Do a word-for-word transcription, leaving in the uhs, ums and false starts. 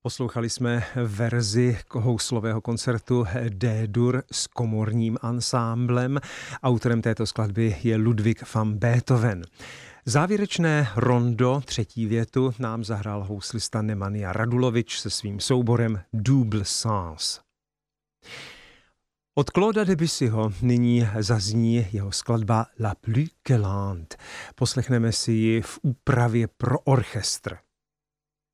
Poslouchali jsme verzi houslového koncertu D-dur s komorním ansámblem. Autorem této skladby je Ludwig van Beethoven. Závěrečné rondo, třetí větu, nám zahrál houslista Nemanja Radulovič se svým souborem Double Sens. Od Clauda Debussyho nyní zazní jeho skladba La Plus Galante. Poslechneme si ji v úpravě pro orchestr.